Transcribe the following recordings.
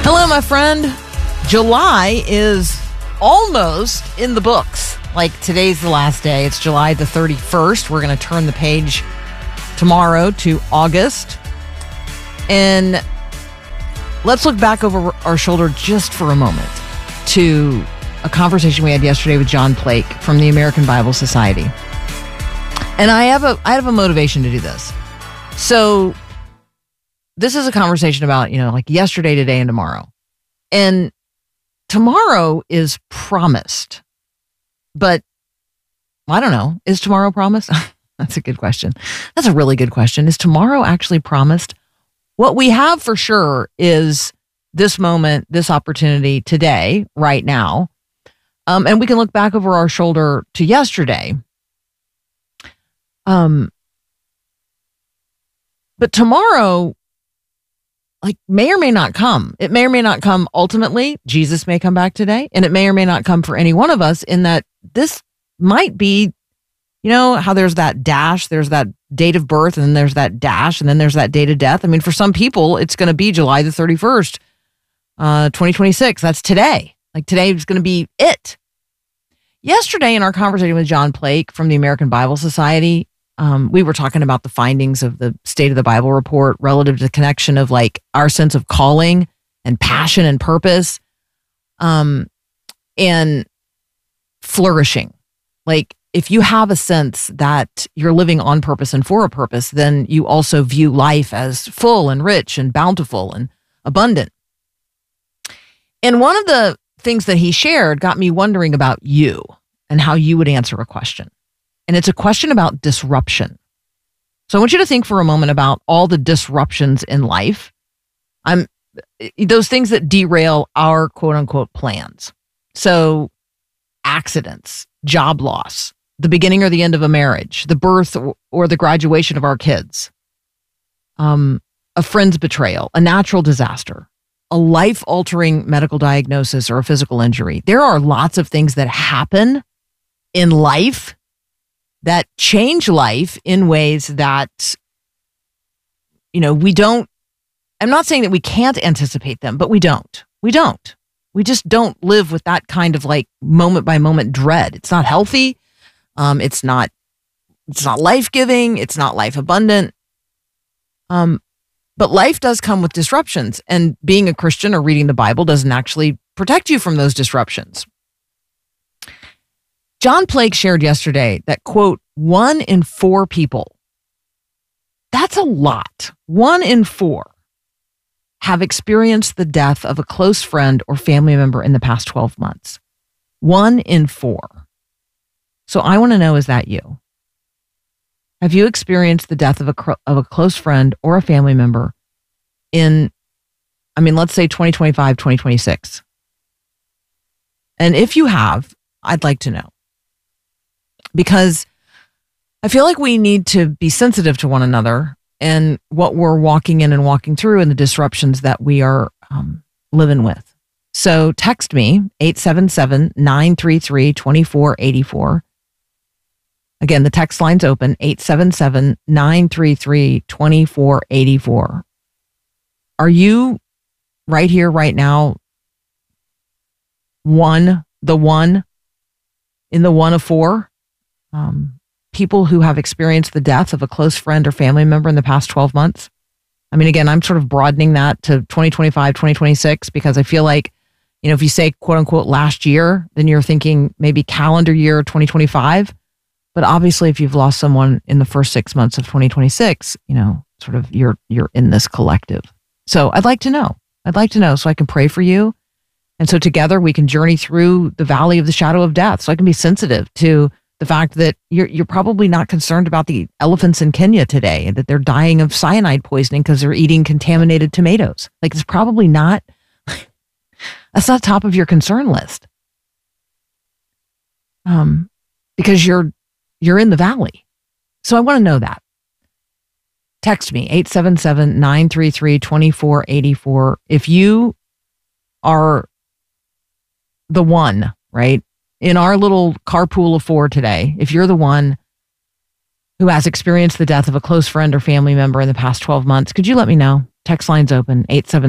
Hello, my friend. July is almost in the books. Like, today's the last day. It's July the 31st. We're going to turn the page tomorrow to August. And let's look back over our shoulder just for a moment to a conversation we had yesterday with John Plake from the American Bible Society. And I have a motivation to do this. So this is a conversation about, like yesterday, today, and tomorrow. And tomorrow is promised. But I don't know. Is tomorrow promised? That's a good question. That's a really good question. Is tomorrow actually promised? What we have for sure is this moment, this opportunity today, right now. And we can look back over our shoulder to yesterday. But tomorrow, may or may not come. It may or may not come ultimately. Jesus may come back today, and it may or may not come for any one of us, in that this might be, how there's that dash, there's that date of birth, and then there's that dash, and then there's that date of death. I mean, for some people, it's going to be July the 31st, 2026. That's today. Today is going to be it. Yesterday, in our conversation with John Plake from the American Bible Society, we were talking about the findings of the State of the Bible report relative to the connection of our sense of calling and passion and purpose, and flourishing. If you have a sense that you're living on purpose and for a purpose, then you also view life as full and rich and bountiful and abundant. And one of the things that he shared got me wondering about you and how you would answer a question. And it's a question about disruption. So I want you to think for a moment about all the disruptions in life. Those things that derail our quote unquote plans. So accidents, job loss, the beginning or the end of a marriage, the birth or the graduation of our kids, a friend's betrayal, a natural disaster, a life-altering medical diagnosis, or a physical injury. There are lots of things that happen in life that change life in ways that, we don't, I'm not saying that we can't anticipate them, but we don't. We just don't live with that kind of moment by moment dread. It's not healthy. It's not life-giving. It's not life abundant. But life does come with disruptions, and being a Christian or reading the Bible doesn't actually protect you from those disruptions. John Plake shared yesterday that, quote, 1 in 4 people, that's a lot. 1 in 4 have experienced the death of a close friend or family member in the past 12 months. 1 in 4. So I want to know, is that you? Have you experienced the death of a close friend or a family member in, let's say 2025, 2026? And if you have, I'd like to know. Because I feel like we need to be sensitive to one another and what we're walking in and walking through and the disruptions that we are living with. So text me, 877-933-2484. Again, the text line's open, 877-933-2484. Are you right here, right now, the one in the 1 of 4? People who have experienced the death of a close friend or family member in the past 12 months. Again, I'm sort of broadening that to 2025, 2026, because I feel like, if you say quote unquote last year, then you're thinking maybe calendar year 2025. But obviously, if you've lost someone in the first 6 months of 2026, sort of you're in this collective. So I'd like to know so I can pray for you. And so together we can journey through the valley of the shadow of death. So I can be sensitive to the fact that you're probably not concerned about the elephants in Kenya today and that they're dying of cyanide poisoning because they're eating contaminated tomatoes. It's probably not, that's not top of your concern list. Because you're in the valley. So I want to know that. Text me, 877-933-2484. If you are the one, right? In our little carpool of 4 today, if you're the one who has experienced the death of a close friend or family member in the past 12 months, could you let me know? Text line's open,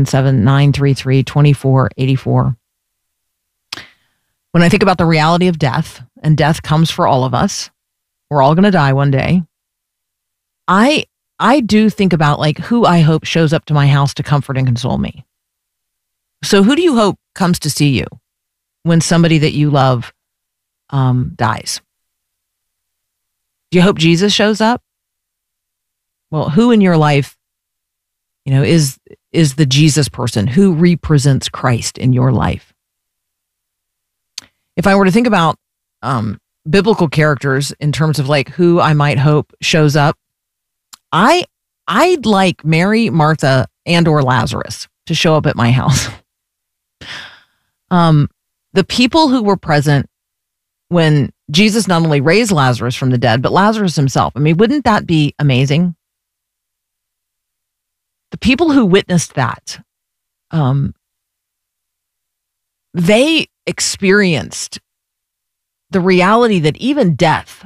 877-933-2484. When I think about the reality of death, and death comes for all of us, we're all going to die one day. I do think about like who I hope shows up to my house to comfort and console me. So who do you hope comes to see you when somebody that you love dies? Do you hope Jesus shows up? Well, who in your life, is the Jesus person? Who represents Christ in your life? If I were to think about biblical characters in terms of like who I might hope shows up, I'd like Mary, Martha, and or Lazarus to show up at my house. The people who were present when Jesus not only raised Lazarus from the dead, but Lazarus himself. I mean, wouldn't that be amazing? The people who witnessed that, they experienced the reality that even death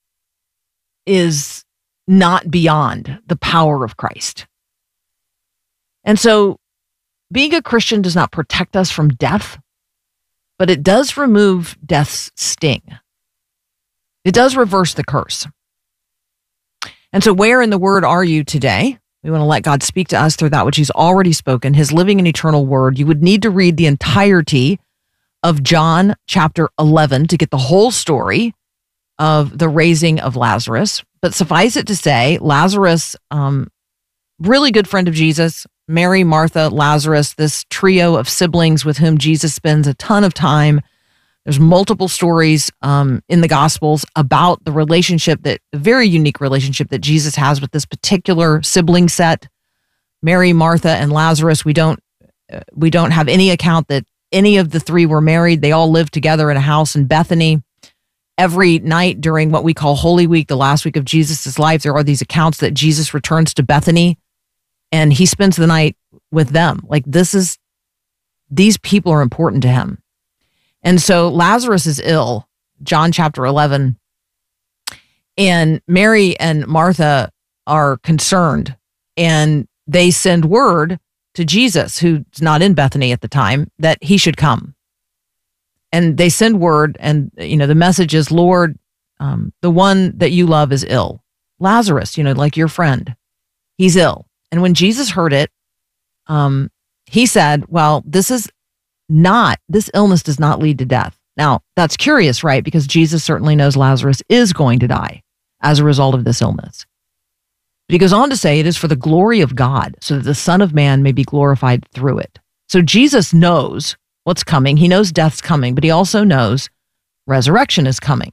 is not beyond the power of Christ. And so being a Christian does not protect us from death, but it does remove death's sting. It does reverse the curse. And so where in the Word are you today? We want to let God speak to us through that which He's already spoken, His living and eternal Word. You would need to read the entirety of John chapter 11 to get the whole story of the raising of Lazarus. But suffice it to say, Lazarus, really good friend of Jesus, Mary, Martha, Lazarus, this trio of siblings with whom Jesus spends a ton of time. There's multiple stories in the Gospels about the relationship, the very unique relationship that Jesus has with this particular sibling set, Mary, Martha, and Lazarus. We don't have any account that any of the three were married. They all lived together in a house in Bethany. Every night during what we call Holy Week, the last week of Jesus' life, there are these accounts that Jesus returns to Bethany and he spends the night with them. Like these people are important to him. And so Lazarus is ill, John chapter 11, and Mary and Martha are concerned, and they send word to Jesus, who's not in Bethany at the time, that he should come. And they send word, and the message is, Lord, the one that you love is ill. Lazarus, like your friend, he's ill. And when Jesus heard it, he said, well, this illness does not lead to death. Now, that's curious, right? Because Jesus certainly knows Lazarus is going to die as a result of this illness. But he goes on to say it is for the glory of God, so that the Son of Man may be glorified through it. So Jesus knows what's coming. He knows death's coming, but he also knows resurrection is coming.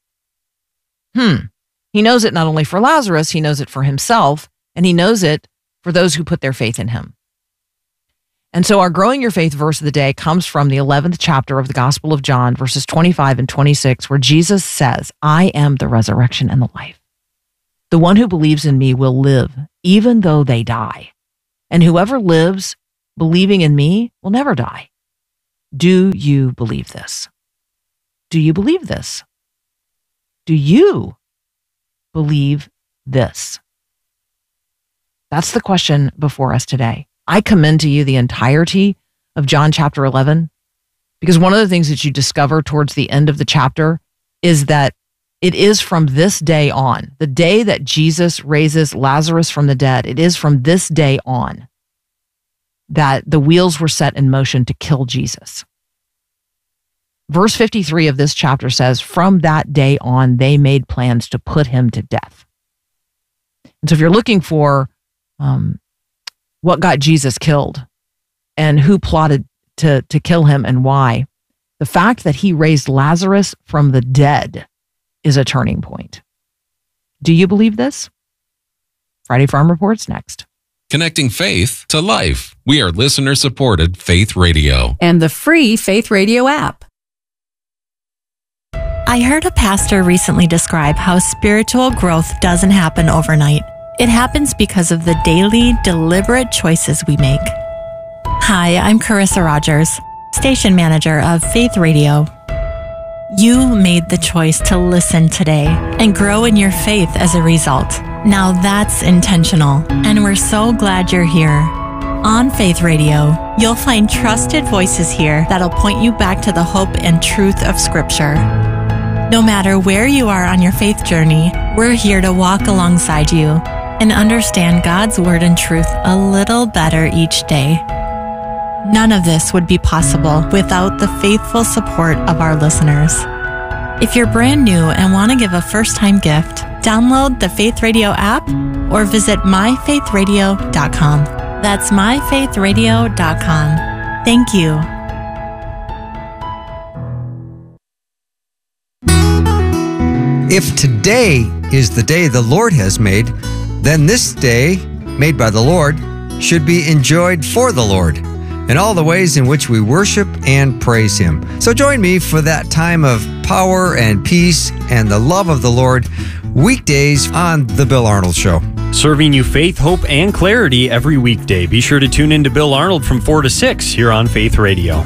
He knows it not only for Lazarus, he knows it for himself, and he knows it for those who put their faith in him. And so our Growing Your Faith verse of the day comes from the 11th chapter of the Gospel of John, verses 25 and 26, where Jesus says, I am the resurrection and the life. The one who believes in me will live, even though they die. And whoever lives, believing in me, will never die. Do you believe this? Do you believe this? Do you believe this? That's the question before us today. I commend to you the entirety of John chapter 11, because one of the things that you discover towards the end of the chapter is that it is from this day on, the day that Jesus raises Lazarus from the dead, it is from this day on that the wheels were set in motion to kill Jesus. Verse 53 of this chapter says, from that day on, they made plans to put him to death. And so if you're looking for what got Jesus killed and who plotted to kill him and why, the fact that he raised Lazarus from the dead is a turning point. Do you believe this? Friday Farm Report's next. Connecting faith to life. We are listener-supported Faith Radio. And the free Faith Radio app. I heard a pastor recently describe how spiritual growth doesn't happen overnight. It happens because of the daily, deliberate choices we make. Hi, I'm Carissa Rogers, station manager of Faith Radio. You made the choice to listen today and grow in your faith as a result. Now that's intentional, and we're so glad you're here. On Faith Radio, you'll find trusted voices here that'll point you back to the hope and truth of Scripture. No matter where you are on your faith journey, we're here to walk alongside you and understand God's Word and truth a little better each day. None of this would be possible without the faithful support of our listeners. If you're brand new and want to give a first-time gift, download the Faith Radio app or visit myfaithradio.com. That's myfaithradio.com. Thank you. If today is the day the Lord has made, then this day, made by the Lord, should be enjoyed for the Lord, in all the ways in which we worship and praise Him. So join me for that time of power and peace and the love of the Lord, weekdays on The Bill Arnold Show. Serving you faith, hope, and clarity every weekday. Be sure to tune in to Bill Arnold from 4 to 6 here on Faith Radio.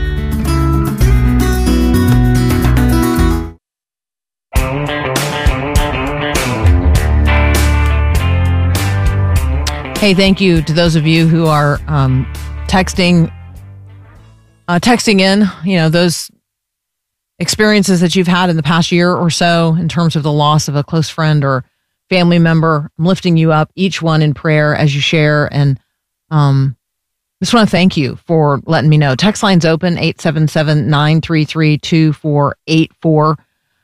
Hey, thank you to those of you who are texting in, those experiences that you've had in the past year or so in terms of the loss of a close friend or family member. I'm lifting you up, each one in prayer as you share. And just want to thank you for letting me know. Text line's open, 877-933-2484.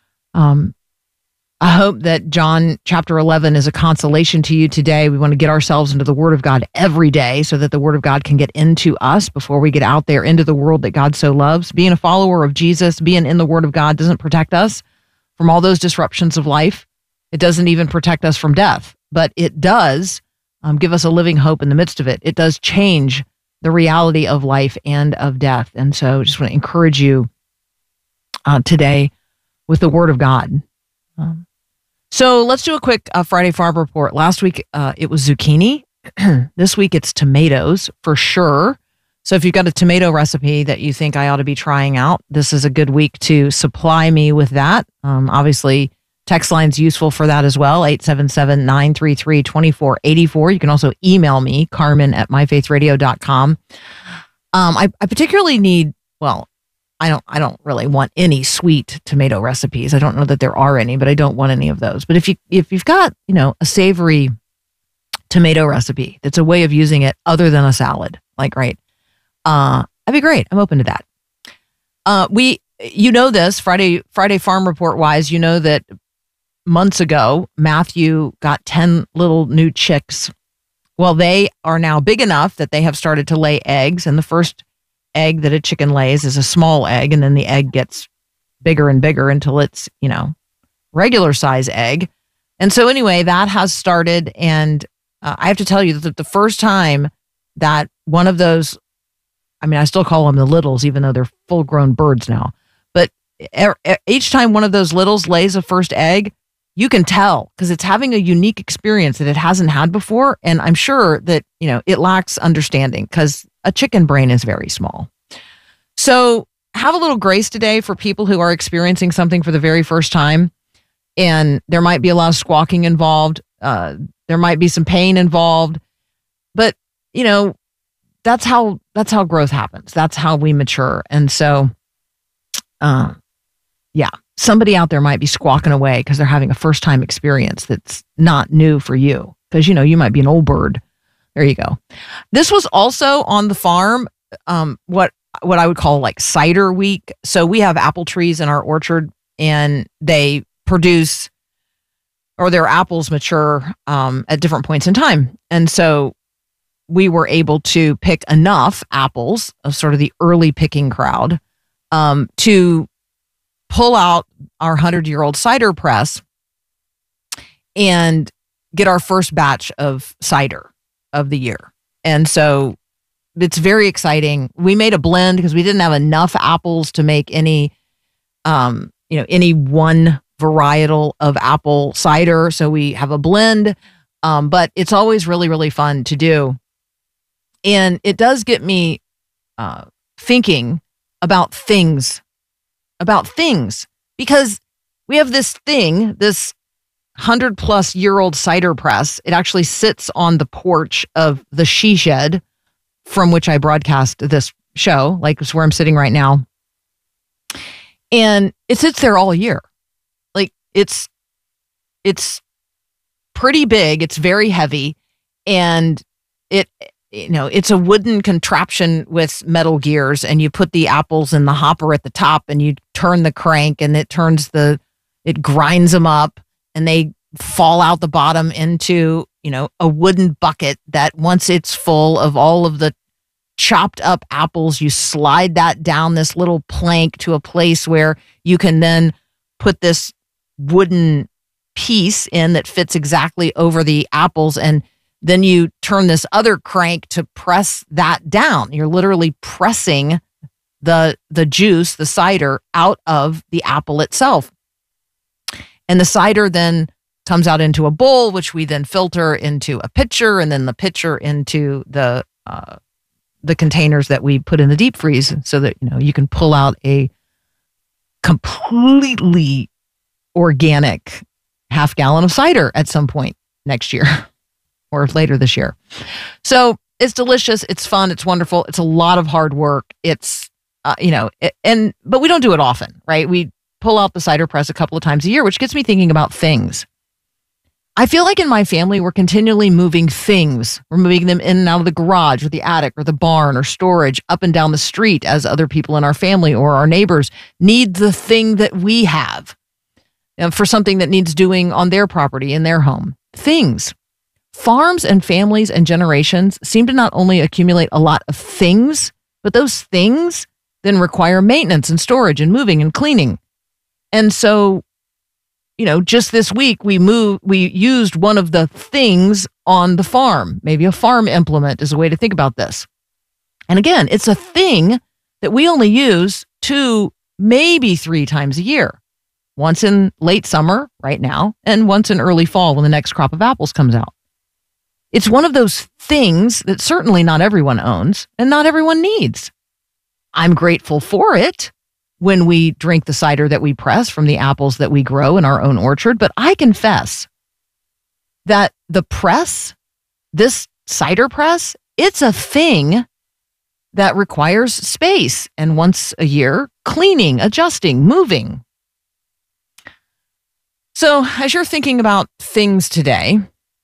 I hope that John chapter 11 is a consolation to you today. We want to get ourselves into the Word of God every day so that the Word of God can get into us before we get out there into the world that God so loves. Being a follower of Jesus, being in the Word of God doesn't protect us from all those disruptions of life. It doesn't even protect us from death, but it does give us a living hope in the midst of it. It does change the reality of life and of death. And so I just want to encourage you today with the Word of God. So let's do a quick Friday Farm Report. Last week, it was zucchini. This week, it's tomatoes for sure. So if you've got a tomato recipe that you think I ought to be trying out, this is a good week to supply me with that. Obviously, text line's useful for that as well, 877-933-2484. You can also email me, Carmen@myfaithradio.com. I particularly need, I don't really want any sweet tomato recipes. I don't know that there are any, but I don't want any of those. But if you've got, a savory tomato recipe that's a way of using it other than a salad, that'd be great. I'm open to that. This Friday Farm Report wise, that months ago, Matthew got 10 little new chicks. Well, they are now big enough that they have started to lay eggs, and the first egg that a chicken lays is a small egg, and then the egg gets bigger and bigger until it's, regular size egg. And so anyway, that has started, and I have to tell you that the first time that one of those, I still call them the littles, even though they're full-grown birds now, but each time one of those littles lays a first egg, you can tell because it's having a unique experience that it hasn't had before, and I'm sure that, it lacks understanding because a chicken brain is very small. So have a little grace today for people who are experiencing something for the very first time. And there might be a lot of squawking involved. There might be some pain involved. But, that's how growth happens. That's how we mature. And so, somebody out there might be squawking away because they're having a first time experience that's not new for you. Because, you might be an old bird. There you go. This was also on the farm, what I would call cider week. So we have apple trees in our orchard, and they produce, or their apples mature at different points in time. And so we were able to pick enough apples of sort of the early picking crowd to pull out our 100-year-old cider press and get our first batch of cider of the year. And so it's very exciting. We made a blend because we didn't have enough apples to make any one varietal of apple cider. So we have a blend, but it's always really, really fun to do. And it does get me thinking about things, because we have this 100-plus-year-old cider press. It actually sits on the porch of the she shed from which I broadcast this show, like it's where I'm sitting right now. And it sits there all year. Like it's pretty big. It's very heavy. And it's a wooden contraption with metal gears, and you put the apples in the hopper at the top, and you turn the crank, and it grinds them up, and they fall out the bottom into, a wooden bucket that once it's full of all of the chopped up apples, you slide that down this little plank to a place where you can then put this wooden piece in that fits exactly over the apples, and then you turn this other crank to press that down. You're literally pressing the juice, the cider, out of the apple itself. And the cider then comes out into a bowl, which we then filter into a pitcher, and then the pitcher into the containers that we put in the deep freeze, so that you can pull out a completely organic half gallon of cider at some point next year or later this year. So it's delicious. It's fun. It's wonderful. It's a lot of hard work. It's, but we don't do it often, right? We pull out the cider press a couple of times a year, which gets me thinking about things. I feel like in my family, we're continually moving things. We're moving them in and out of the garage or the attic or the barn or storage, up and down the street, as other people in our family or our neighbors need the thing that we have for something that needs doing on their property, in their home. Things. Farms and families and generations seem to not only accumulate a lot of things, but those things then require maintenance and storage and moving and cleaning. And so, just this week we used one of the things on the farm. Maybe a farm implement is a way to think about this. And again, it's a thing that we only use 2, maybe 3 times a year. Once in late summer, right now, and once in early fall when the next crop of apples comes out. It's one of those things that certainly not everyone owns and not everyone needs. I'm grateful for it when we drink the cider that we press from the apples that we grow in our own orchard, but I confess that the press, this cider press, it's a thing that requires space, and once a year, cleaning, adjusting, moving. So as you're thinking about things today,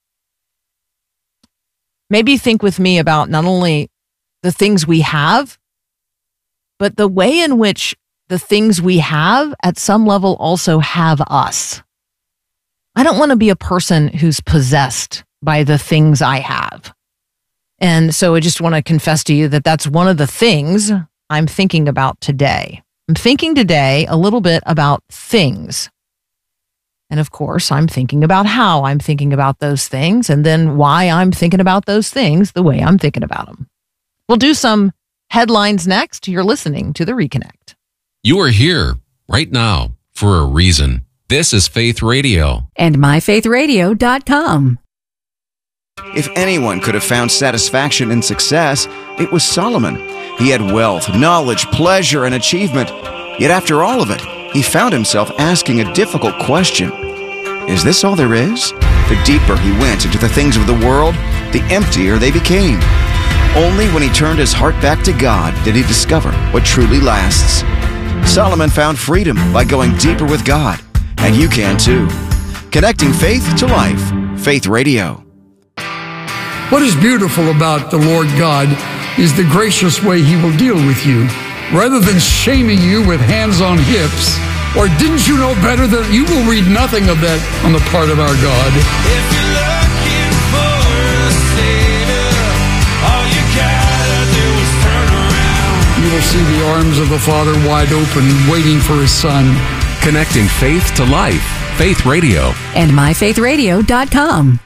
maybe think with me about not only the things we have, but the way in which the things we have at some level also have us. I don't want to be a person who's possessed by the things I have. And so I just want to confess to you that that's one of the things I'm thinking about today. I'm thinking today a little bit about things. And of course, I'm thinking about how I'm thinking about those things, and then why I'm thinking about those things the way I'm thinking about them. We'll do some headlines next. You're listening to The Reconnect. You are here right now for a reason. This is Faith Radio. And myfaithradio.com. If anyone could have found satisfaction in success, it was Solomon. He had wealth, knowledge, pleasure, and achievement. Yet after all of it, he found himself asking a difficult question. Is this all there is? The deeper he went into the things of the world, the emptier they became. Only when he turned his heart back to God did he discover what truly lasts. Solomon found freedom by going deeper with God, and you can too. Connecting faith to life. Faith Radio. What is beautiful about the Lord God is the gracious way He will deal with you. Rather than shaming you with hands on hips, or didn't you know better, that you will read nothing of that on the part of our God. If you're looking for a savior, all you gotta do is turn around. You will see the arms of the Father wide open, waiting for His Son. Connecting faith to life. Faith Radio. And myfaithradio.com.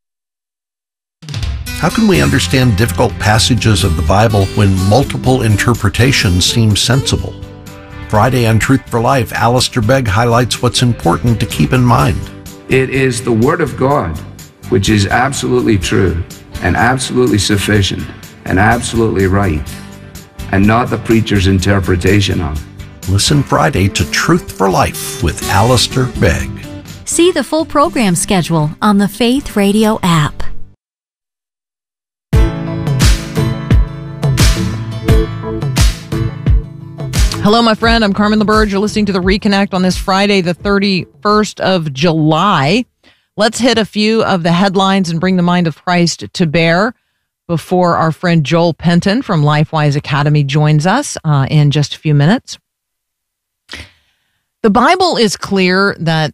How can we understand difficult passages of the Bible when multiple interpretations seem sensible? Friday on Truth for Life, Alistair Begg highlights what's important to keep in mind. It is the Word of God, which is absolutely true and absolutely sufficient and absolutely right, and not the preacher's interpretation of it. Listen Friday to Truth for Life with Alistair Begg. See the full program schedule on the Faith Radio app. Hello, my friend. I'm Carmen LaBerge. You're listening to The Reconnect on this Friday, the 31st of July. Let's hit a few of the headlines and bring the mind of Christ to bear before our friend Joel Penton from LifeWise Academy joins us in just a few minutes. The Bible is clear that,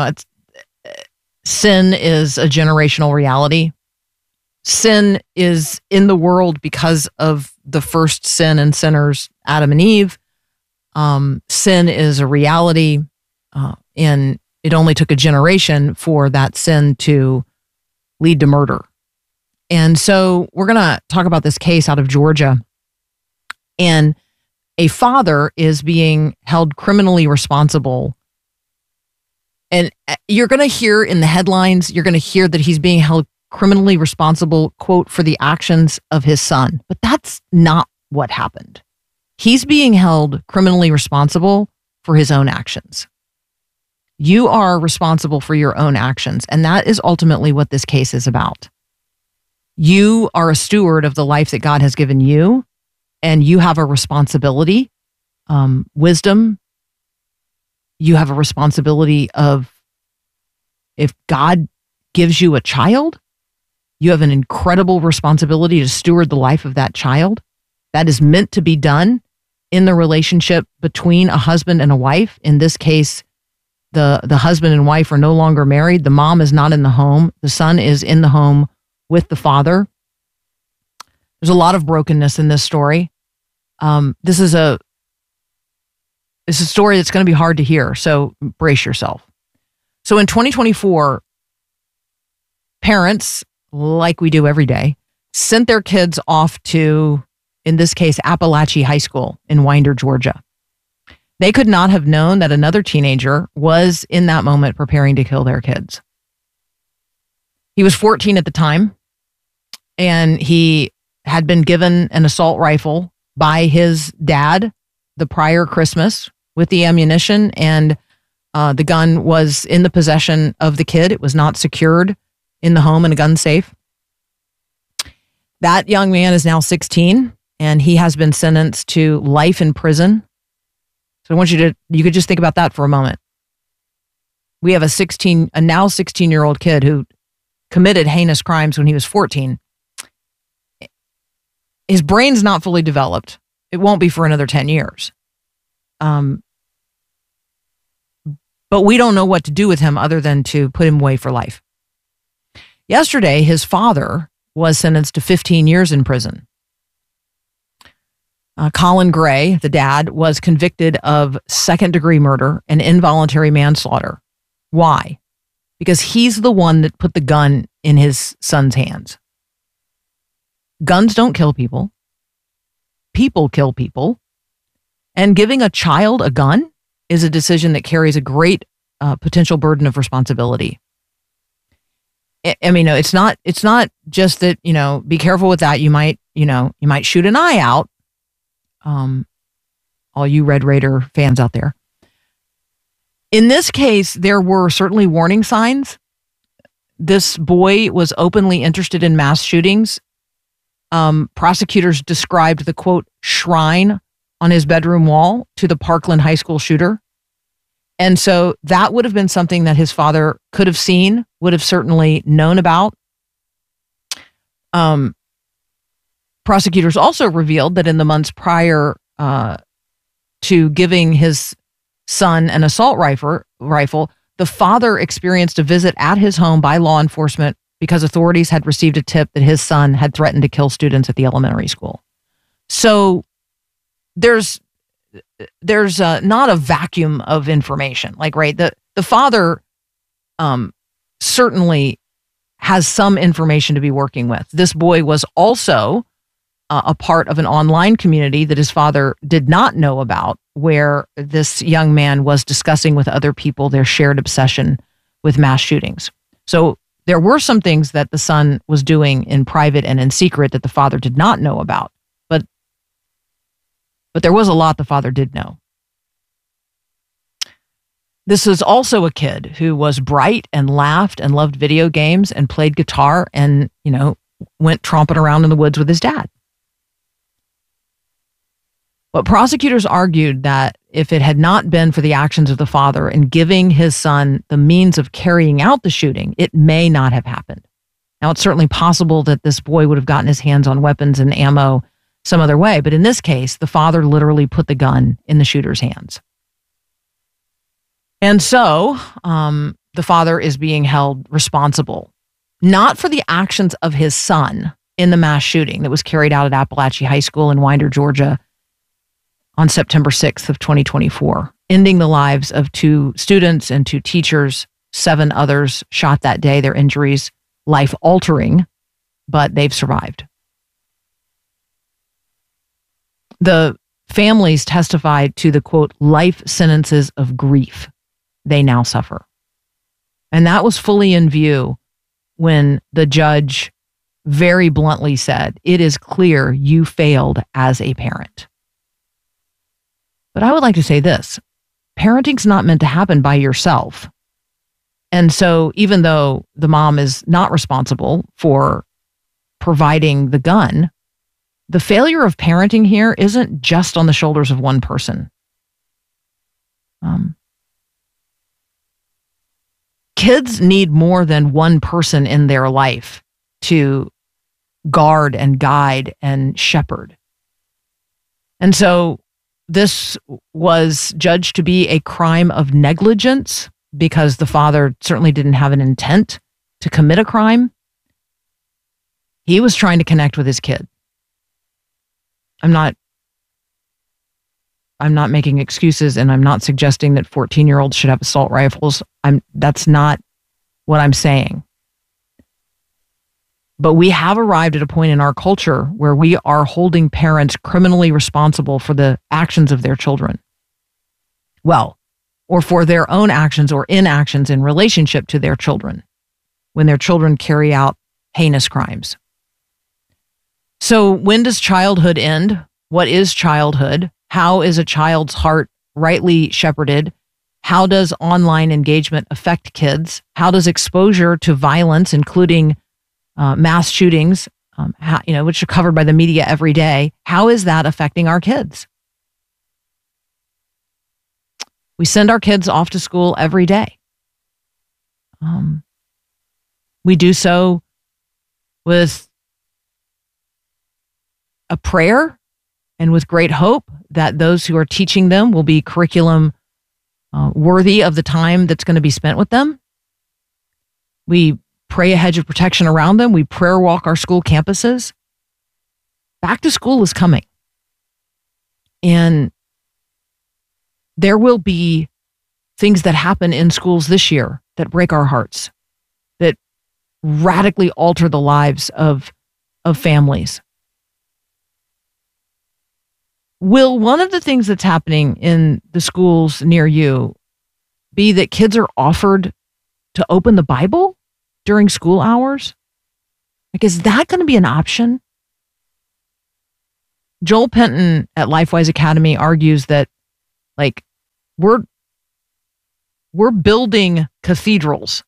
sin is a generational reality. Sin is in the world because of the first sin and sinners, Adam and Eve. Sin is a reality, and it only took a generation for that sin to lead to murder. And so we're going to talk about this case out of Georgia. And a father is being held criminally responsible. And you're going to hear in the headlines, you're going to hear that he's being held criminally responsible, quote, for the actions of his son. But that's not what happened. He's being held criminally responsible for his own actions. You are responsible for your own actions. And that is ultimately what this case is about. You are a steward of the life that God has given you, and you have a responsibility, wisdom. You have a responsibility of, if God gives you a child, you have an incredible responsibility to steward the life of that child. That is meant to be done in the relationship between a husband and a wife. In this case, the husband and wife are no longer married. The mom is not in the home. The son is in the home with the father. There's a lot of brokenness in this story. This is a story that's going to be hard to hear, so brace yourself. So in 2024, parents, like we do every day, sent their kids off to, in this case, Appalachia High School in Winder, Georgia. They could not have known that another teenager was in that moment preparing to kill their kids. He was 14 at the time, and he had been given an assault rifle by his dad the prior Christmas with the ammunition, and the gun was in the possession of the kid. It was not secured in the home in a gun safe. That young man is now 16, and he has been sentenced to life in prison. So I want you could just think about that for a moment. We have a now 16-year-old kid who committed heinous crimes when he was 14. His brain's not fully developed. It won't be for another 10 years. But we don't know what to do with him other than to put him away for life. Yesterday, his father was sentenced to 15 years in prison. Colin Gray, the dad, was convicted of second-degree murder and involuntary manslaughter. Why? Because he's the one that put the gun in his son's hands. Guns don't kill people. People kill people. And giving a child a gun is a decision that carries a great potential burden of responsibility. I mean, it's not just that, be careful with that. You might shoot an eye out. All you Red Raider fans out there. In this case, there were certainly warning signs. This boy was openly interested in mass shootings. Prosecutors described the, quote, shrine on his bedroom wall to the Parkland High School shooter. And so that would have been something that his father could have seen, would have certainly known about. Prosecutors also revealed that in the months prior to giving his son an assault rifle, the father experienced a visit at his home by law enforcement because authorities had received a tip that his son had threatened to kill students at the elementary school. So there's not a vacuum of information. Like, right, the father certainly has some information to be working with. This boy was also a part of an online community that his father did not know about, where this young man was discussing with other people their shared obsession with mass shootings. So there were some things that the son was doing in private and in secret that the father did not know about. But there was a lot the father did know. This is also a kid who was bright and laughed and loved video games and played guitar and, went tromping around in the woods with his dad. But prosecutors argued that if it had not been for the actions of the father in giving his son the means of carrying out the shooting, it may not have happened. Now, it's certainly possible that this boy would have gotten his hands on weapons and ammo some other way, but in this case, the father literally put the gun in the shooter's hands. And so, the father is being held responsible, not for the actions of his son in the mass shooting that was carried out at Appalachian High School in Winder, Georgia on September 6th of 2024, ending the lives of 2 students and 2 teachers. 7 others shot that day, their injuries life-altering, but they've survived. The families testified to the, quote, life sentences of grief they now suffer. And that was fully in view when the judge very bluntly said, "It is clear you failed as a parent." But I would like to say this: parenting's not meant to happen by yourself. And so even though the mom is not responsible for providing the gun, the failure of parenting here isn't just on the shoulders of one person. Kids need more than one person in their life to guard and guide and shepherd. And so this was judged to be a crime of negligence because the father certainly didn't have an intent to commit a crime. He was trying to connect with his kid. I'm not making excuses, and I'm not suggesting that 14-year-olds should have assault rifles. That's not what I'm saying. But we have arrived at a point in our culture where we are holding parents criminally responsible for the actions of their children. Well, or for their own actions or inactions in relationship to their children when their children carry out heinous crimes. So when does childhood end? What is childhood? How is a child's heart rightly shepherded? How does online engagement affect kids? How does exposure to violence, including mass shootings, which are covered by the media every day, how is that affecting our kids? We send our kids off to school every day. We do so with a prayer and with great hope that those who are teaching them will be curriculum worthy of the time that's going to be spent with them. We pray a hedge of protection around them. We prayer walk our school campuses. Back to school is coming. And there will be things that happen in schools this year that break our hearts, that radically alter the lives of families. Will one of the things that's happening in the schools near you be that kids are offered to open the Bible during school hours? Like, is that going to be an option? Joel Penton at LifeWise Academy argues that, like, we're building cathedrals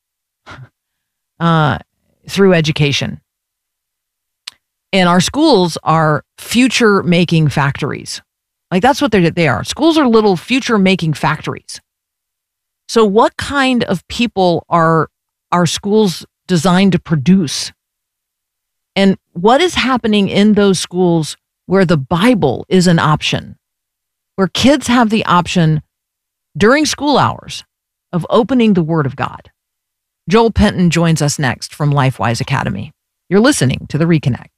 through education. And our schools are future-making factories. Like, that's what they are. Schools are little future-making factories. So what kind of people are our schools designed to produce? And what is happening in those schools where the Bible is an option, where kids have the option during school hours of opening the Word of God? Joel Penton joins us next from LifeWise Academy. You're listening to The Reconnect.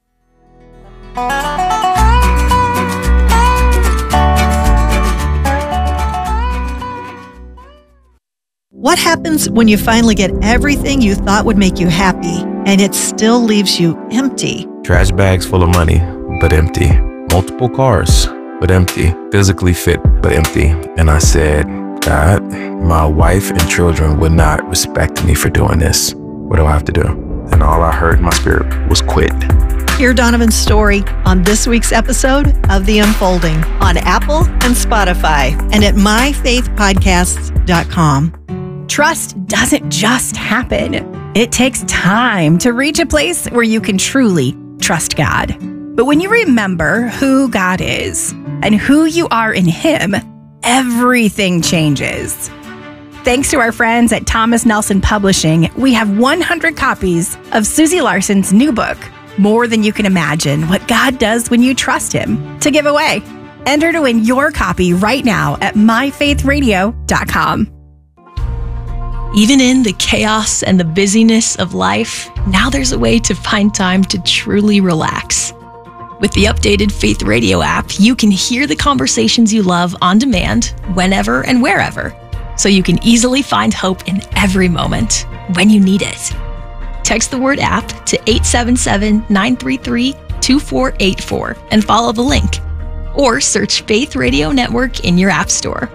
What happens when you finally get everything you thought would make you happy and it still leaves you empty? Trash bags full of money, but empty. Multiple cars, but empty. Physically fit, but empty. And I said, God, my wife and children would not respect me for doing this. What do I have to do? And all I heard in my spirit was quit. Hear Donovan's story on this week's episode of The Unfolding on Apple and Spotify and at myfaithpodcasts.com. Trust doesn't just happen. It takes time to reach a place where you can truly trust God. But when you remember who God is, and who you are in Him, everything changes. Thanks to our friends at Thomas Nelson Publishing, we have 100 copies of Susie Larson's new book, More Than You Can Imagine, What God Does When You Trust Him, to give away. Enter to win your copy right now at myfaithradio.com. Even in the chaos and the busyness of life, now there's a way to find time to truly relax. With the updated Faith Radio app, you can hear the conversations you love on demand, whenever and wherever, so you can easily find hope in every moment when you need it. Text the word app to 877-933-2484 and follow the link. Or search Faith Radio Network in your app store.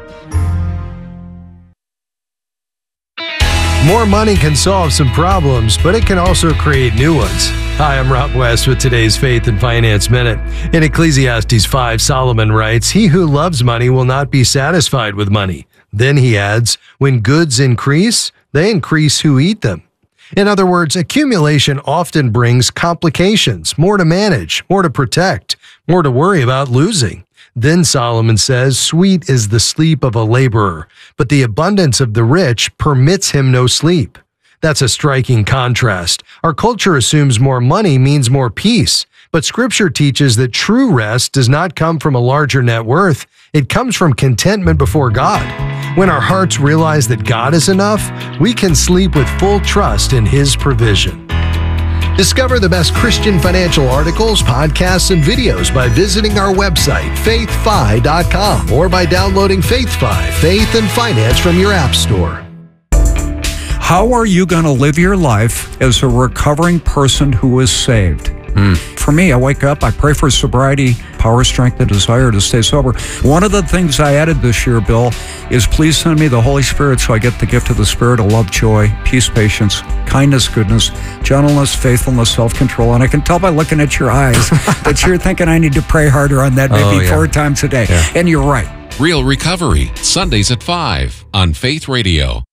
More money can solve some problems, but it can also create new ones. Hi, I'm Rob West with today's Faith and Finance Minute. In Ecclesiastes 5, Solomon writes, "He who loves money will not be satisfied with money." Then he adds, "When goods increase, they increase who eat them." In other words, accumulation often brings complications, more to manage, more to protect, more to worry about losing. Then Solomon says, "Sweet is the sleep of a laborer, but the abundance of the rich permits him no sleep." That's a striking contrast. Our culture assumes more money means more peace, but Scripture teaches that true rest does not come from a larger net worth. It comes from contentment before God. When our hearts realize that God is enough, we can sleep with full trust in His provision. Discover the best Christian financial articles, podcasts, and videos by visiting our website, faithfi.com, or by downloading FaithFi, Faith and Finance from your app store. How are you going to live your life as a recovering person who is saved? For me, I wake up, I pray for sobriety, power, strength, and desire to stay sober. One of the things I added this year, Bill, is please send me the Holy Spirit so I get the gift of the Spirit of love, joy, peace, patience, kindness, goodness, gentleness, faithfulness, self-control. And I can tell by looking at your eyes that you're thinking I need to pray harder on that maybe 4 times a day. Yeah. And you're right. Real Recovery, Sundays at 5 on Faith Radio.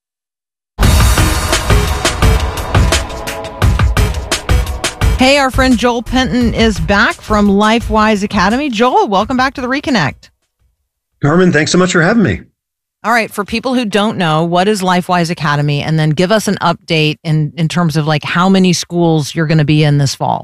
Hey, our friend Joel Penton is back from LifeWise Academy. Joel, welcome back to the Reconnect. Carmen, thanks so much for having me. All right, for people who don't know, what is LifeWise Academy? And then give us an update in terms of like how many schools you're going to be in this fall.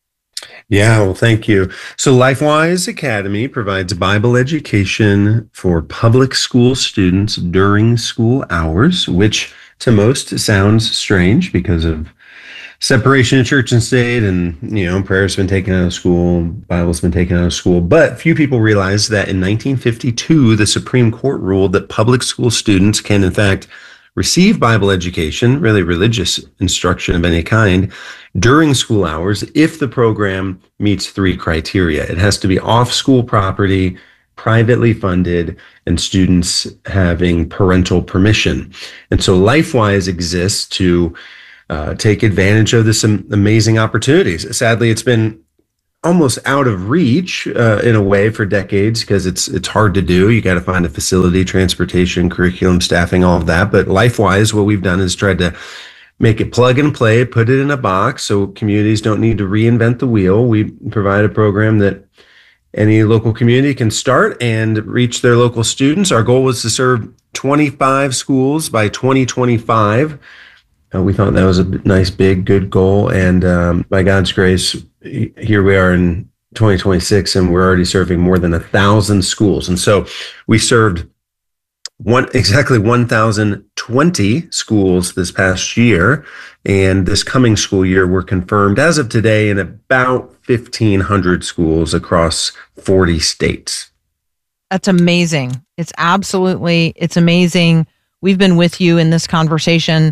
Yeah, well, thank you. So LifeWise Academy provides Bible education for public school students during school hours, which to most sounds strange because of separation of church and state, and prayer's been taken out of school, Bible's been taken out of school. But few people realize that in 1952, the Supreme Court ruled that public school students can, in fact, receive Bible education, really religious instruction of any kind, during school hours if the program meets 3 criteria. It has to be off school property, privately funded, and students having parental permission. And so LifeWise exists to take advantage of this amazing opportunities. Sadly, it's been almost out of reach in a way for decades because it's hard to do. You got to find a facility, transportation, curriculum, staffing, all of that. But LifeWise, what we've done is tried to make it plug and play, put it in a box so communities don't need to reinvent the wheel. We provide a program that any local community can start and reach their local students. Our goal was to serve 25 schools by 2025. We thought that was a nice, big, good goal. And by God's grace, here we are in 2026, and we're already serving more than 1,000 schools. And so we served exactly 1,020 schools this past year. And this coming school year, we're confirmed as of today in about 1,500 schools across 40 states. That's amazing. It's amazing. We've been with you in this conversation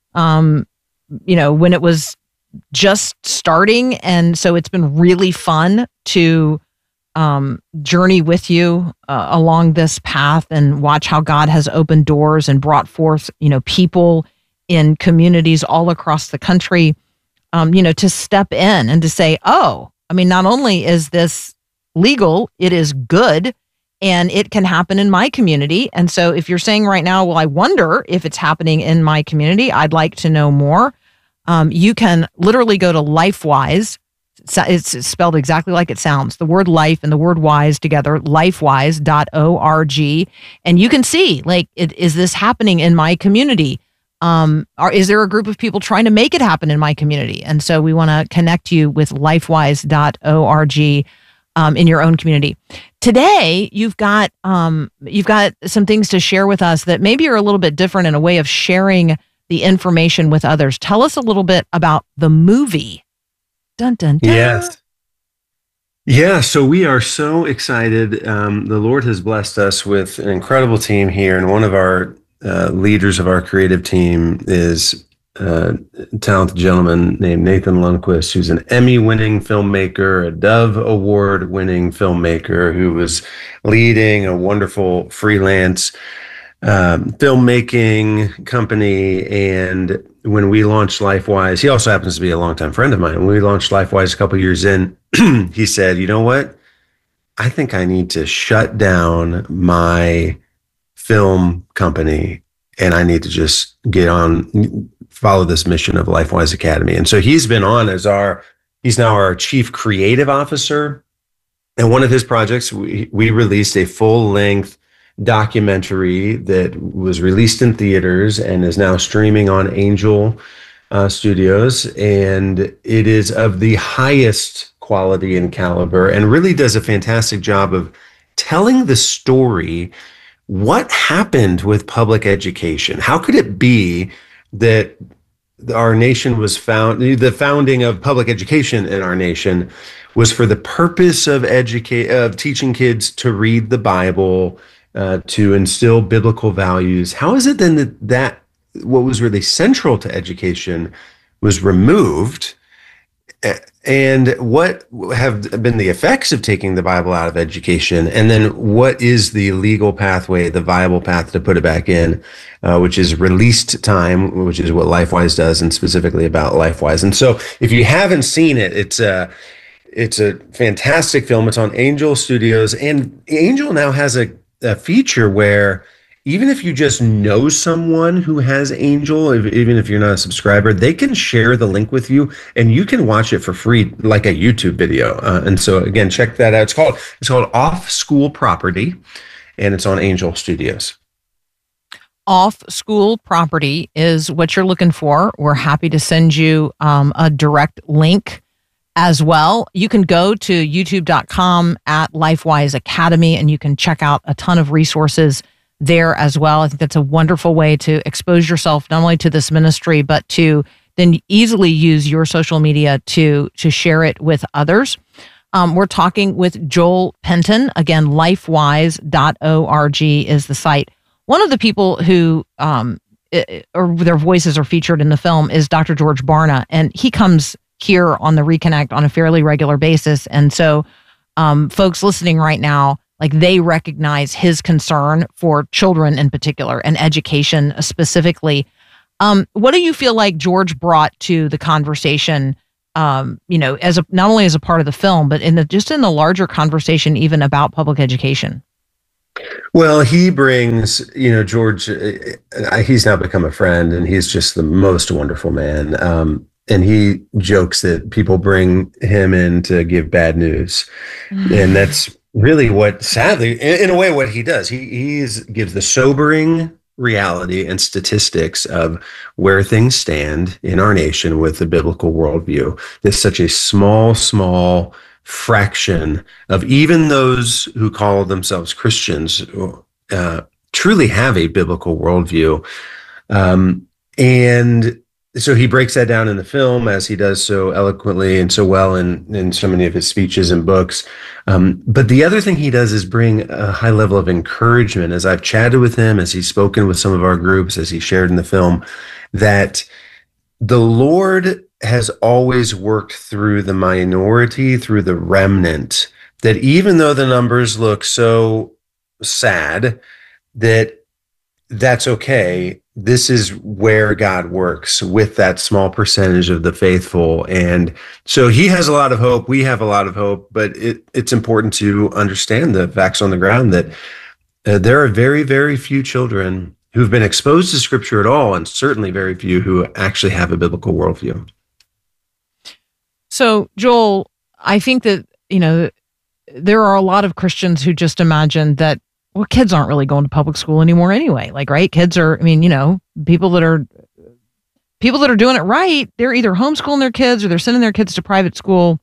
when it was just starting. And so it's been really fun to journey with you along this path and watch how God has opened doors and brought forth, people in communities all across the country, to step in and to say, not only is this legal, it is good. And it can happen in my community. And so if you're saying right now, well, I wonder if it's happening in my community, I'd like to know more. You can literally go to LifeWise, It's spelled exactly like it sounds. The word life and the word wise together, lifewise.org. And you can see, like, is this happening in my community? Is there a group of people trying to make it happen in my community? And so we want to connect you with lifewise.org in your own community. Today, you've got some things to share with us that maybe are a little bit different in a way of sharing the information with others. Tell us a little bit about the movie. Dun, dun, dun. Yes. Yeah, so we are so excited. The Lord has blessed us with an incredible team here, and one of our leaders of our creative team is a talented gentleman named Nathan Lundquist, who's an Emmy-winning filmmaker, a Dove Award-winning filmmaker, who was leading a wonderful freelance filmmaking company. And when we launched LifeWise, he also happens to be a longtime friend of mine. When we launched LifeWise a couple years in, he said, you know what? I think I need to shut down my film company and I need to just follow this mission of LifeWise Academy. And so he's been on as he's now our chief creative officer. And one of his projects, we released a full-length documentary that was released in theaters and is now streaming on Angel Studios. And it is of the highest quality and caliber and really does a fantastic job of telling the story. What happened with public education? How could it be that our nation was the founding of public education in our nation was for the purpose of teaching kids to read the Bible, to instill biblical values? How is it then that what was really central to education was removed? And what have been the effects of taking the Bible out of education? And then what is the legal pathway, the viable path to put it back in, which is released time, which is what LifeWise does, and specifically about LifeWise. And so if you haven't seen it, it's a fantastic film. It's on Angel Studios, and Angel now has a feature where even if you just know someone who has Angel, even if you're not a subscriber, they can share the link with you and you can watch it for free, like a YouTube video. And so again, check that out. It's called Off School Property, and it's on Angel Studios. Off School Property is what you're looking for. We're happy to send you a direct link as well. You can go to youtube.com at LifeWise Academy and you can check out a ton of resources there as well. I think that's a wonderful way to expose yourself not only to this ministry, but to then easily use your social media to share it with others. We're talking with Joel Penton. Again, lifewise.org is the site. One of the people who or their voices are featured in the film is Dr. George Barna, and he comes here on the Reconnect on a fairly regular basis. And so folks listening right now, like, they recognize his concern for children in particular and education specifically. What do you feel like George brought to the conversation, as not only as a part of the film, but in the larger conversation, even about public education? Well, he brings, George, he's now become a friend, and he's just the most wonderful man. And he jokes that people bring him in to give bad news. And that's really what, sadly, in a way, what he does. He gives the sobering reality and statistics of where things stand in our nation with the biblical worldview. There's such a small fraction of even those who call themselves Christians truly have a biblical worldview. And so he breaks that down in the film, as he does so eloquently and so well in so many of his speeches and books. But the other thing he does is bring a high level of encouragement. As I've chatted with him, as he's spoken with some of our groups, as he shared in the film, that the Lord has always worked through the minority, through the remnant, that even though the numbers look so sad, that's okay. This is where God works with that small percentage of the faithful. And so he has a lot of hope. We have a lot of hope, but it's important to understand the facts on the ground that there are very, very few children who've been exposed to Scripture at all, and certainly very few who actually have a biblical worldview. So, Joel, I think that, there are a lot of Christians who just imagine that, well, kids aren't really going to public school anymore anyway. Like, right? Kids are, people that are doing it right, they're either homeschooling their kids or they're sending their kids to private school.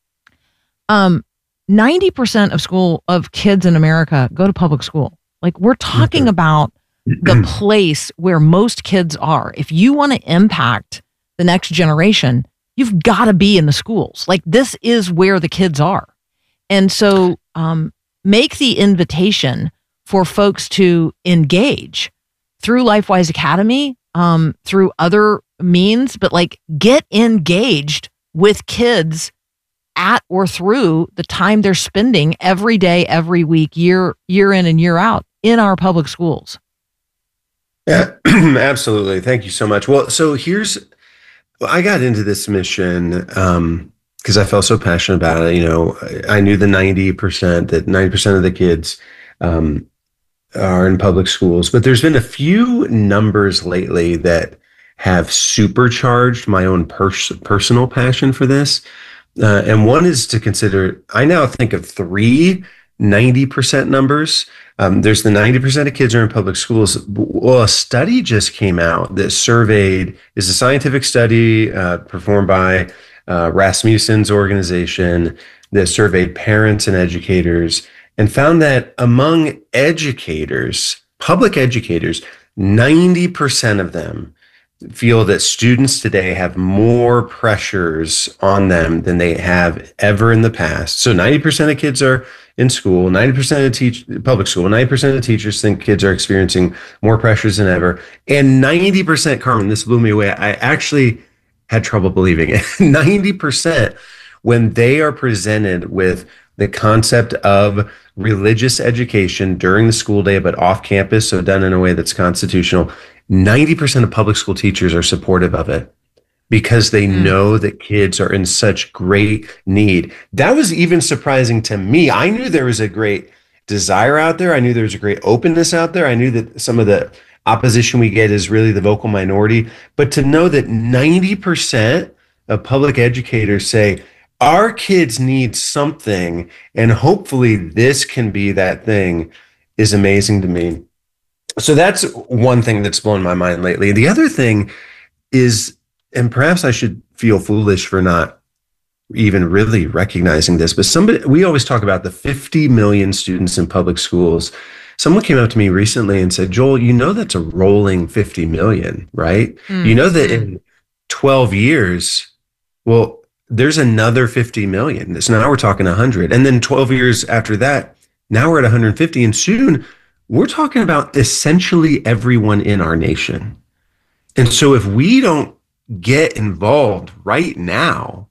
90% of kids in America go to public school. Like, we're talking about the place where most kids are. If you want to impact the next generation, you've got to be in the schools. Like, this is where the kids are. And so make the invitation for folks to engage through LifeWise Academy, through other means, but like, get engaged with kids at or through the time they're spending every day, every week, year in and year out in our public schools. Yeah, absolutely. Thank you so much. Well, so I got into this mission because I felt so passionate about it. I knew the 90% of the kids are in public schools, but there's been a few numbers lately that have supercharged my own personal passion for this. And one is to consider, I now think of 3 90% numbers. There's the 90% of kids are in public schools. Well, a study just came out that is a scientific study performed by Rasmussen's organization that surveyed parents and educators and found that among educators, public educators, 90% of them feel that students today have more pressures on them than they have ever in the past. So 90% of kids are in school, 90% of public school, 90% of teachers think kids are experiencing more pressures than ever. And 90%, Carmen, this blew me away. I actually had trouble believing it. 90% when they are presented with the concept of religious education during the school day, but off campus, so done in a way that's constitutional, 90% of public school teachers are supportive of it because they know that kids are in such great need. That was even surprising to me. I knew there was a great desire out there. I knew there was a great openness out there. I knew that some of the opposition we get is really the vocal minority. But to know that 90% of public educators say, our kids need something, and hopefully this can be that thing, is amazing to me. So that's one thing that's blown my mind lately. The other thing is, and perhaps I should feel foolish for not even really recognizing this, but we always talk about the 50 million students in public schools. Someone came up to me recently and said, Joel, that's a rolling 50 million, right? You know that in 12 years, well, there's another 50 million. So now we're talking 100. And then 12 years after that, now we're at 150. And soon we're talking about essentially everyone in our nation. And so if we don't get involved right now,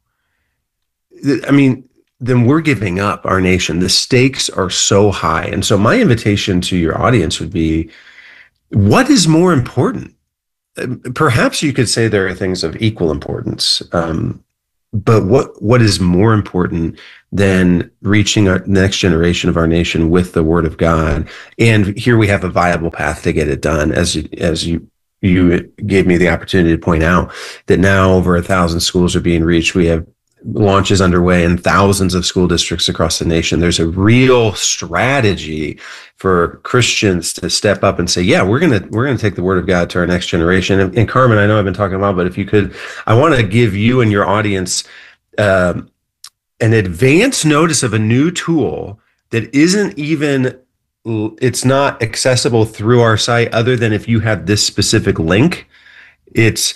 then we're giving up our nation. The stakes are so high. And so my invitation to your audience would be, what is more important? Perhaps you could say there are things of equal importance. But what is more important than reaching our next generation of our nation with the Word of God? And here we have a viable path to get it done, as you gave me the opportunity to point out that now over 1,000 schools are being reached. We have launches underway in thousands of school districts across the nation. There's a real strategy for Christians to step up and say, yeah, we're gonna take the Word of God to our next generation. And Carmen, I know I've been talking a lot, but if you could, I want to give you and your audience an advance notice of a new tool that it's not accessible through our site other than if you have this specific link. It's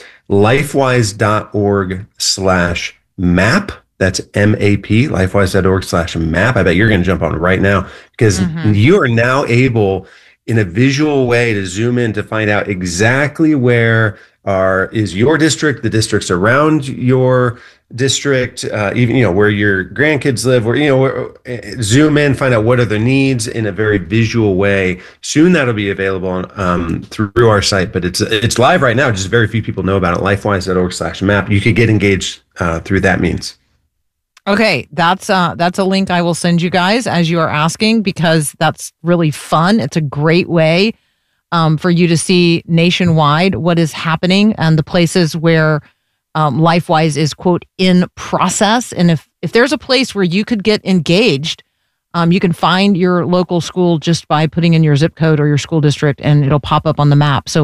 lifewise.org/map. That's MAP, lifewise.org/map. I bet you're going to jump on it right now because you are now able in a visual way to zoom in to find out exactly where is your district, the districts around your district, even, where your grandkids live, zoom in, find out what are their needs in a very visual way. Soon that'll be available through our site, but it's live right now. Just very few people know about it. Lifewise.org/map. You could get engaged through that means. Okay, that's a link I will send you guys as you are asking, because that's really fun. It's a great way for you to see nationwide what is happening and the places where LifeWise is, quote, in process. And if if there's a place where you could get engaged, you can find your local school just by putting in your zip code or your school district, and it'll pop up on the map. So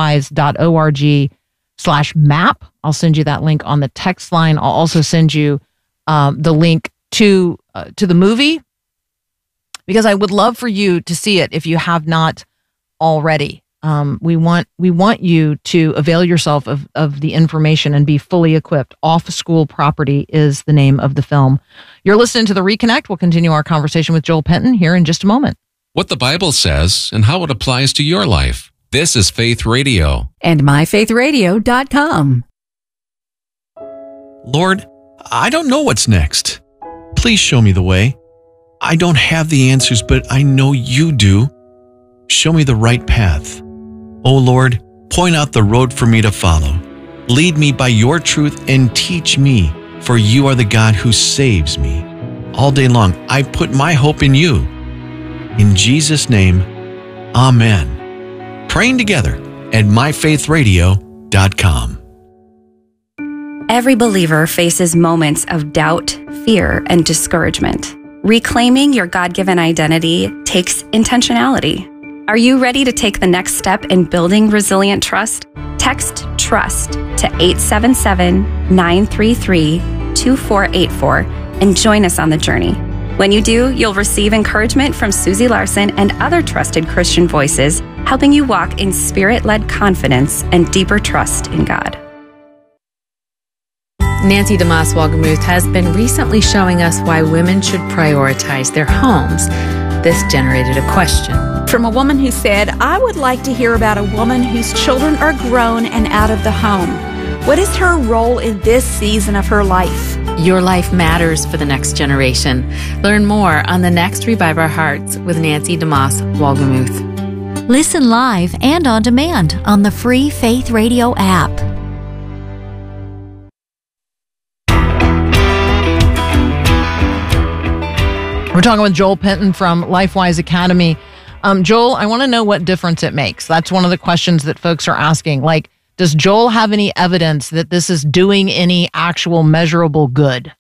lifewise.org/map. I'll send you that link on the text line. I'll also send you the link to the movie, because I would love for you to see it if you have not already. We want you to avail yourself of the information and be fully equipped. Off School Property is the name of the film. You're listening to The Reconnect. We'll continue our conversation with Joel Penton here in just a moment. What the Bible says and how it applies to your life. This is Faith Radio. And myfaithradio.com. Lord, I don't know what's next. Please show me the way. I don't have the answers, but I know you do. Show me the right path. Oh Lord, point out the road for me to follow. Lead me by your truth and teach me, for you are the God who saves me. All day long, I put my hope in you. In Jesus' name, amen. Praying together at myfaithradio.com. Every believer faces moments of doubt, fear, and discouragement. Reclaiming your God-given identity takes intentionality. Are you ready to take the next step in building resilient trust? Text TRUST to 877-933-2484 and join us on the journey. When you do, you'll receive encouragement from Susie Larson and other trusted Christian voices, helping you walk in spirit-led confidence and deeper trust in God. Nancy DeMoss Walgemuth has been recently showing us why women should prioritize their homes. This generated a question. From a woman who said, I would like to hear about a woman whose children are grown and out of the home. What is her role in this season of her life? Your life matters for the next generation. Learn more on the next Revive Our Hearts with Nancy DeMoss Walgemuth. Listen live and on demand on the free Faith Radio app. We're talking with Joel Penton from LifeWise Academy. Joel, I want to know what difference it makes. That's one of the questions that folks are asking. Like, does Joel have any evidence that this is doing any actual measurable good?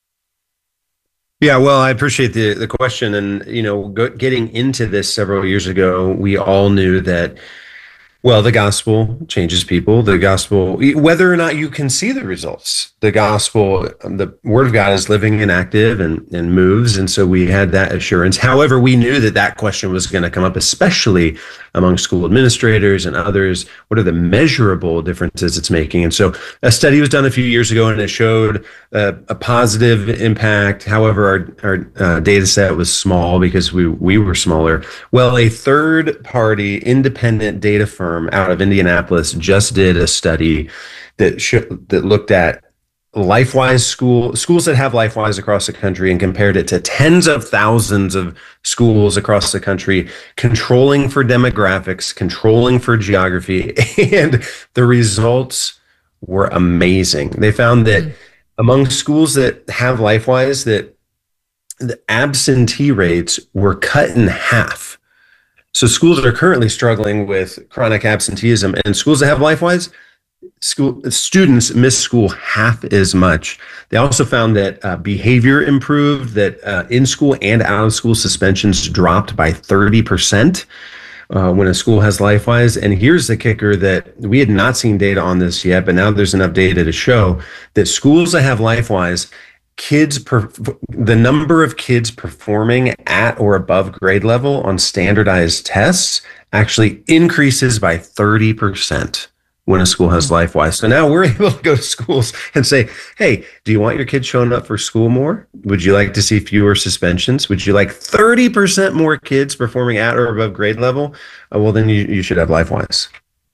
Yeah, well, I appreciate the question. And, getting into this several years ago, we all knew that, well, the gospel changes people. The gospel, whether or not you can see the results, the gospel, the word of God is living and active and moves. And so we had that assurance. However, we knew that question was going to come up, especially among school administrators and others. What are the measurable differences it's making? And so a study was done a few years ago, and it showed a positive impact. However, our data set was small because we were smaller. Well, a third-party independent data firm out of Indianapolis just did a study that looked at LifeWise schools that have LifeWise across the country and compared it to tens of thousands of schools across the country, controlling for demographics, controlling for geography, and the results were amazing. They found that among schools that have LifeWise, that the absentee rates were cut in half. So schools that are currently struggling with chronic absenteeism and schools that have LifeWise, students miss school half as much. They also found that behavior improved, that in-school and out-of-school suspensions dropped by 30% when a school has LifeWise. And here's the kicker, that we had not seen data on this yet, but now there's enough data to show that schools that have LifeWise, the number of kids performing at or above grade level on standardized tests actually increases by 30% when a school has LifeWise. So now we're able to go to schools and say, hey, do you want your kids showing up for school more? Would you like to see fewer suspensions? Would you like 30% more kids performing at or above grade level? Well, then you should have LifeWise.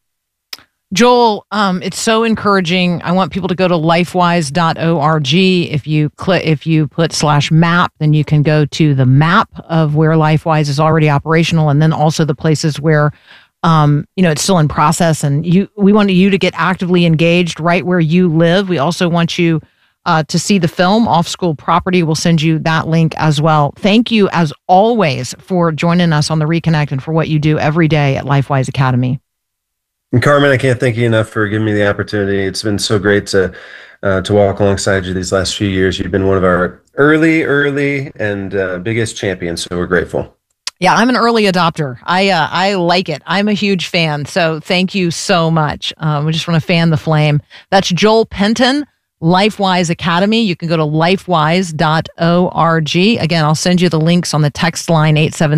Joel, it's so encouraging. I want people to go to lifewise.org. If you put /map, then you can go to the map of where LifeWise is already operational, and then also the places where it's still in process. And we want you to get actively engaged right where you live. We also want you to see the film Off School Property. We'll send you that link as well. Thank you, as always, for joining us on the Reconnect and for what you do every day at LifeWise Academy. And Carmen, I can't thank you enough for giving me the opportunity. It's been so great to to walk alongside you these last few years. You've been one of our early and biggest champions, so we're grateful. Yeah, I'm an early adopter. I like it. I'm a huge fan. So thank you so much. We just want to fan the flame. That's Joel Penton, LifeWise Academy. You can go to lifewise.org. Again, I'll send you the links on the text line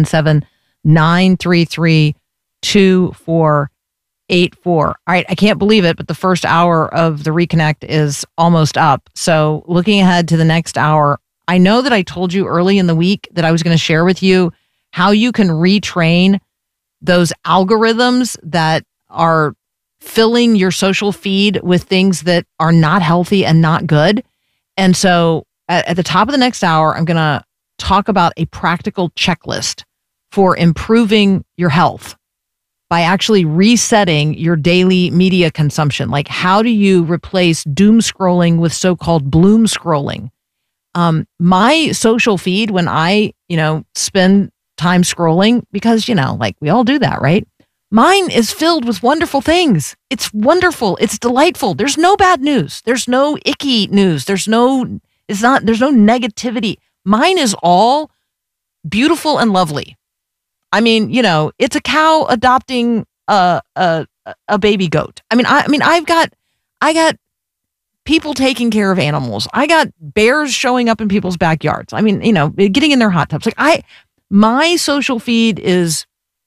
877-933-2484. All right, I can't believe it, but the first hour of the Reconnect is almost up. So looking ahead to the next hour, I know that I told you early in the week that I was going to share with you how you can retrain those algorithms that are filling your social feed with things that are not healthy and not good. And so at the top of the next hour, I'm going to talk about a practical checklist for improving your health by actually resetting your daily media consumption. Like, how do you replace doom scrolling with so-called bloom scrolling? My social feed, when I, spend time scrolling, because, like we all do that, right? Mine is filled with wonderful things. It's wonderful. It's delightful. There's no bad news. There's no icky news. There's no negativity. Mine is all beautiful and lovely. I mean, it's a cow adopting a baby goat. I got people taking care of animals. I got bears showing up in people's backyards. Getting in their hot tubs. My social feed is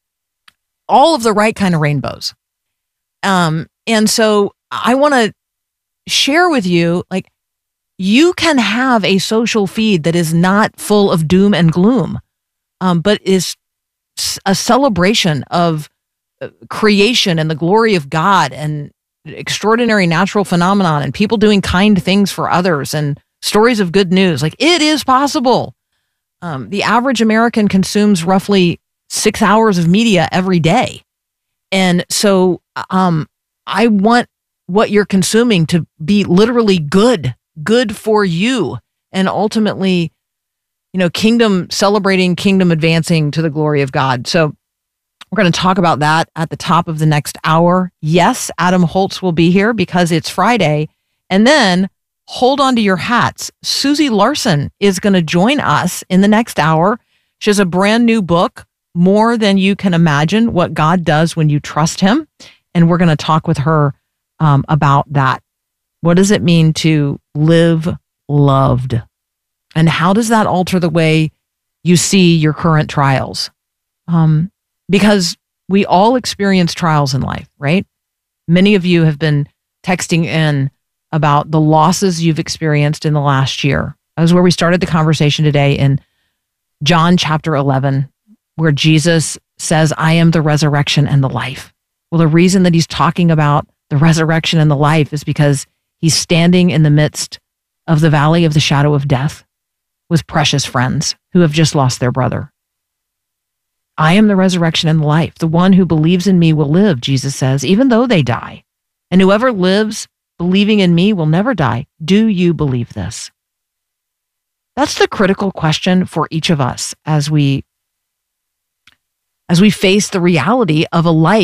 all of the right kind of rainbows. And so I want to share with you, you can have a social feed that is not full of doom and gloom, but is a celebration of creation and the glory of God and extraordinary natural phenomenon and people doing kind things for others and stories of good news. It is possible. The average American consumes roughly 6 hours of media every day. And so I want what you're consuming to be literally good for you. And ultimately, kingdom celebrating, kingdom advancing to the glory of God. So we're going to talk about that at the top of the next hour. Yes, Adam Holtz will be here because it's Friday. And then hold on to your hats. Susie Larson is going to join us in the next hour. She has a brand new book, More Than You Can Imagine, What God Does When You Trust Him. And we're going to talk with her about that. What does it mean to live loved? And how does that alter the way you see your current trials? Because we all experience trials in life, right? Many of you have been texting in about the losses you've experienced in the last year. That was where we started the conversation today in John chapter 11, where Jesus says, I am the resurrection and the life. Well, the reason that he's talking about the resurrection and the life is because he's standing in the midst of the valley of the shadow of death with precious friends who have just lost their brother. I am the resurrection and the life. The one who believes in me will live, Jesus says, even though they die. And whoever lives believing in me will never die. Do you believe this? That's the critical question for each of us as we face the reality of a life